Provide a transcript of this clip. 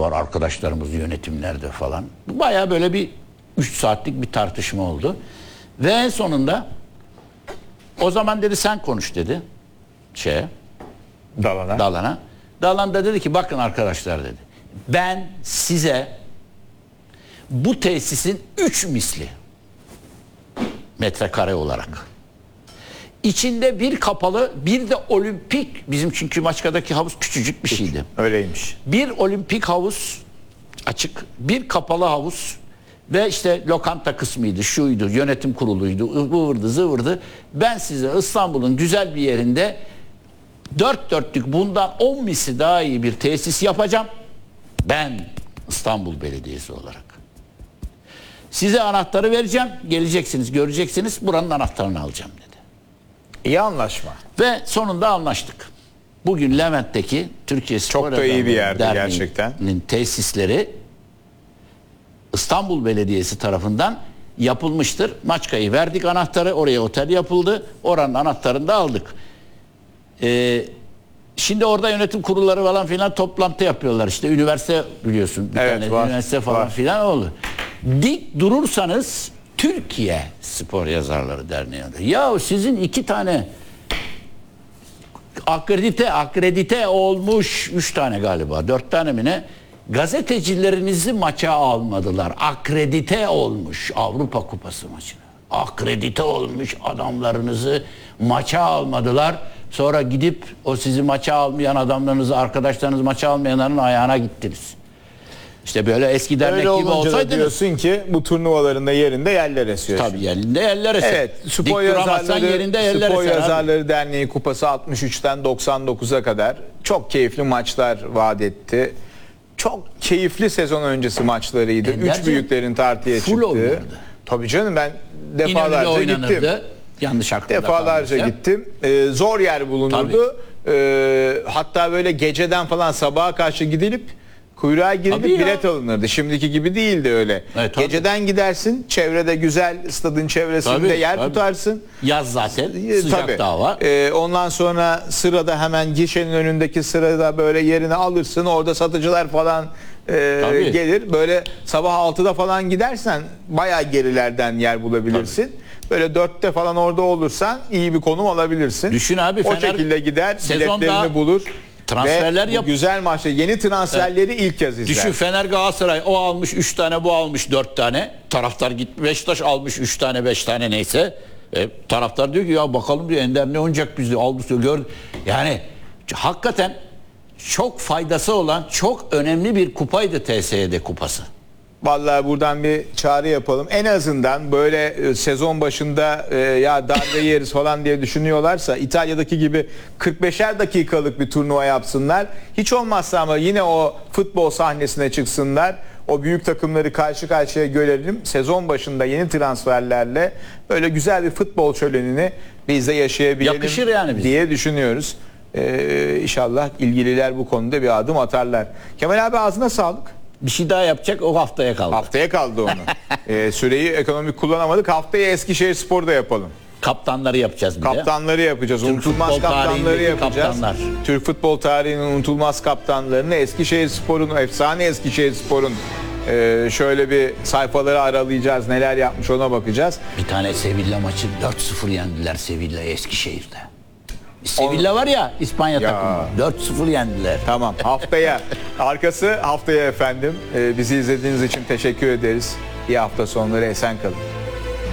var arkadaşlarımız yönetimlerde falan. Bayağı böyle bir 3 saatlik bir tartışma oldu. Ve en sonunda o zaman dedi sen konuş dedi. Dalan'a. Dalan da dedi ki bakın arkadaşlar dedi. Ben size bu tesisin 3 misli metrekare olarak İçinde bir kapalı bir de olimpik, bizim çünkü Maçka'daki havuz küçücük bir şeydi. Öyleymiş. Bir olimpik havuz açık, bir kapalı havuz ve işte lokanta kısmıydı, şuydu, yönetim kuruluydu, ıvırdı zıvırdı. Ben size İstanbul'un güzel bir yerinde 4 dörtlük bundan 10 misli daha iyi bir tesis yapacağım. Ben İstanbul Belediyesi olarak. Size anahtarı vereceğim, geleceksiniz, göreceksiniz, buranın anahtarını alacağım dedi. İyi anlaşma. Ve sonunda anlaştık. Bugün Levent'teki Türkiye Spor çok da iyi bir yerde Derneği'nin gerçekten. tesisleri İstanbul Belediyesi tarafından yapılmıştır. Maçka'yı verdik anahtarı, oraya otel yapıldı. Oranın anahtarını da aldık. Şimdi orada yönetim kurulları falan filan toplantı yapıyorlar. İşte üniversite biliyorsun. Bir evet, tane var, üniversite falan var. filan oldu. Dik durursanız Türkiye Spor Yazarları Derneği'nde. Ya sizin 2 tane akredite olmuş 3 tane galiba 4 tane mi ne? Gazetecilerinizi maça almadılar. Akredite olmuş Avrupa Kupası maçına. Akredite olmuş adamlarınızı maça almadılar. Sonra gidip o sizi maça almayan adamlarınızı, arkadaşlarınızı maça almayanların ayağına gittiniz. İşte böyle eski dernek öyle gibi olunca da olsaydınız. Diyorsun ki bu turnuvalarında yerinde yerler esiyor. Tabii yerinde yerler esiyor. Evet, Spor yerler Yazarları Derneği Kupası 63'ten 99'a kadar çok keyifli maçlar vaat etti. Çok keyifli sezon öncesi maçlarıydı. 3 büyüklerin tartıya çıktığı. Tabii canım, ben defalarca gittim. Yanlış aklımda defalarca gittim. Zor yer bulunurdu. Hatta böyle geceden falan sabaha karşı gidilip kuyruğa girilip bilet alınırdı. Şimdiki gibi değildi öyle. Evet, geceden gidersin, çevrede güzel stadın çevresinde yer tutarsın. Yaz zaten sıcak daha var. Ondan sonra sırada hemen gişenin önündeki sırada böyle yerini alırsın. Orada satıcılar falan gelir. Böyle sabah 6'da falan gidersen bayağı gerilerden yer bulabilirsin. Tabii. Böyle 4'te falan orada olursan iyi bir konum alabilirsin. Düşün abi, o şekilde gider, biletlerini bulur. Transferler yap. Güzel maçta yeni transferleri ilk kez izler. Düşün, Fener Galatasaray o almış 3 tane, bu almış 4 tane. Taraftar gitmiş, Beşiktaş almış 3 tane 5 tane neyse. Taraftar diyor ki ya bakalım diyor, Ender ne oynayacak bizde, aldı gör. Yani hakikaten çok faydası olan çok önemli bir kupaydı TSE'de kupası. Vallahi buradan bir çağrı yapalım. En azından böyle sezon başında ya darbe yeriz falan diye düşünüyorlarsa İtalya'daki gibi 45'er dakikalık bir turnuva yapsınlar. Hiç olmazsa ama yine o futbol sahnesine çıksınlar. O büyük takımları karşı karşıya görelim. Sezon başında yeni transferlerle böyle güzel bir futbol şölenini biz de yaşayabilelim. Yakışır yani bize diye düşünüyoruz. İnşallah ilgililer bu konuda bir adım atarlar. Kemal abi, ağzına sağlık. Bir şey daha yapacak, o haftaya kaldı. Haftaya kaldı onu. Süreyi ekonomik kullanamadık. Haftaya Eskişehirspor'da yapalım. Kaptanları yapacağız bir de. Kaptanları yapacağız. Unutulmaz kaptanları yapacağız. Türk futbol tarihinin unutulmaz kaptanlarını, Eskişehirspor'un, efsane Eskişehirspor'un şöyle bir sayfaları aralayacağız. Neler yapmış ona bakacağız. Bir tane Sevilla maçı 4-0 yendiler Sevilla'yı Eskişehir'de. Sevilla var ya, İspanya takımı. 4-0 yendiler. Tamam, haftaya. Arkası haftaya efendim. Bizi izlediğiniz için teşekkür ederiz. İyi hafta sonları, esen kalın.